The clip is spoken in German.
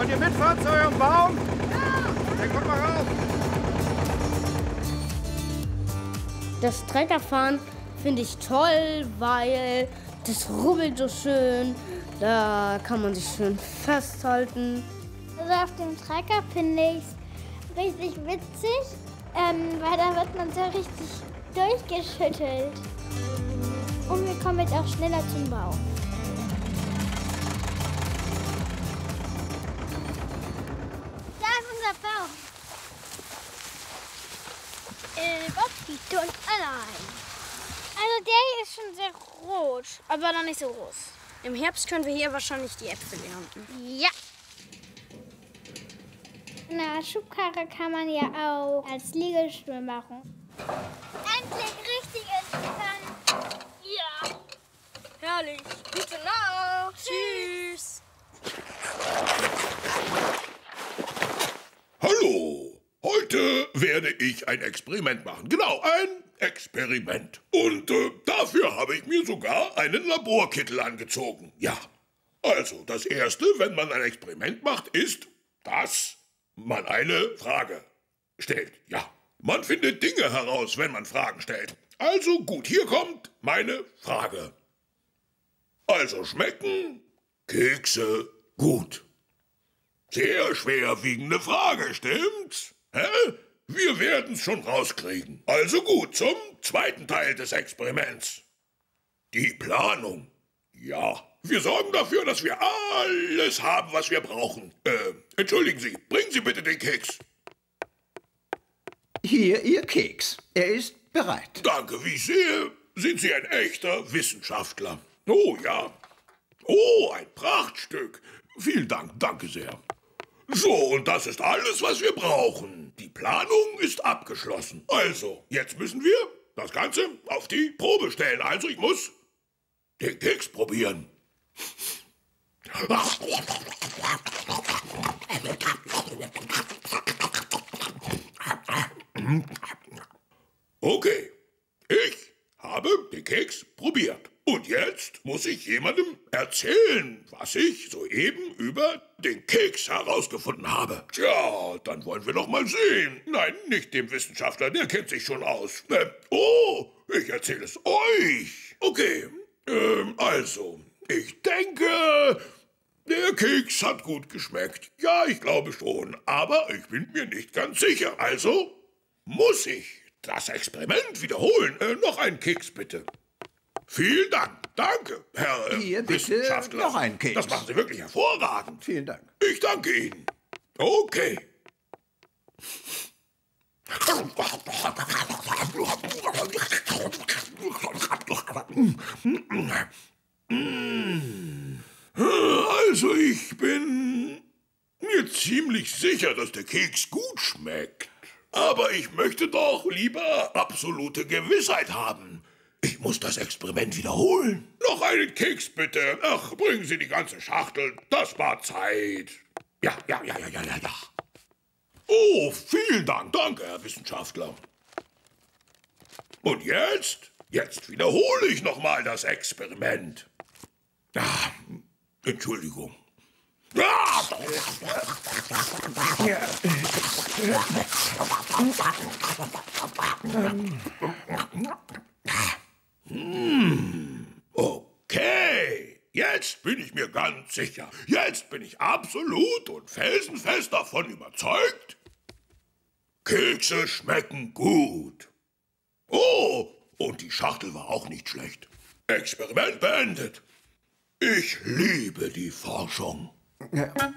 Wollt ihr mitfahren zu eurem Baum? Ja! Dann kommt mal rauf. Das Treckerfahren finde ich toll, weil das rubbelt so schön. Da kann man sich schön festhalten. Also auf dem Trecker finde ich es richtig witzig, weil da wird man so richtig durchgeschüttelt. Und wir kommen jetzt auch schneller zum Baum. Da ist unser Baum. Bob liegt uns allein. Also der hier ist schon sehr rot, aber noch nicht so groß. Im Herbst können wir hier wahrscheinlich die Äpfel ernten. Ja. In der Schubkarre kann man ja auch als Liegestuhl machen. Endlich richtig entspannen. Ja. Herrlich. Gute Nacht. Tschüss. Hallo, heute werde ich ein Experiment machen. Genau, ein Experiment. Und dafür habe ich mir sogar einen Laborkittel angezogen. Ja, also das Erste, wenn man ein Experiment macht, ist, dass man eine Frage stellt. Ja, man findet Dinge heraus, wenn man Fragen stellt. Also gut, hier kommt meine Frage. Also schmecken Kekse gut? Sehr schwerwiegende Frage, stimmt's? Hä? Wir werden's schon rauskriegen. Also gut, zum zweiten Teil des Experiments. Die Planung. Ja, wir sorgen dafür, dass wir alles haben, was wir brauchen. Entschuldigen Sie, bringen Sie bitte den Keks. Hier Ihr Keks. Er ist bereit. Danke, wie ich sehe, sind Sie ein echter Wissenschaftler. Oh ja. Oh, ein Prachtstück. Vielen Dank, danke sehr. So, und das ist alles, was wir brauchen. Die Planung ist abgeschlossen. Also, jetzt müssen wir das Ganze auf die Probe stellen. Also, ich muss den Keks probieren. Okay, ich habe den Keks probiert. Und jetzt muss ich jemandem erzählen, was ich soeben über den Keks herausgefunden habe. Tja, dann wollen wir doch mal sehen. Nein, nicht dem Wissenschaftler, der kennt sich schon aus. Oh, ich erzähle es euch. Okay, also, ich denke, der Keks hat gut geschmeckt. Ja, ich glaube schon, aber ich bin mir nicht ganz sicher. Also muss ich das Experiment wiederholen. Noch einen Keks, bitte. Vielen Dank. Danke, Herr Hier, bitte, Wissenschaftler. noch einen Keks. Das machen Sie wirklich hervorragend. Vielen Dank. Ich danke Ihnen. Okay. Also, ich bin mir ziemlich sicher, dass der Keks gut schmeckt. Aber ich möchte doch lieber absolute Gewissheit haben. Ich muss das Experiment wiederholen. Noch einen Keks, bitte. Ach, bringen Sie die ganze Schachtel. Das spart Zeit. Ja. Oh, vielen Dank. Danke, Herr Wissenschaftler. Und jetzt? Jetzt wiederhole ich nochmal das Experiment. Ah, Entschuldigung. Okay, jetzt bin ich mir ganz sicher. Jetzt bin ich absolut und felsenfest davon überzeugt. Kekse schmecken gut. Oh, und die Schachtel war auch nicht schlecht. Experiment beendet. Ich liebe die Forschung. Ja.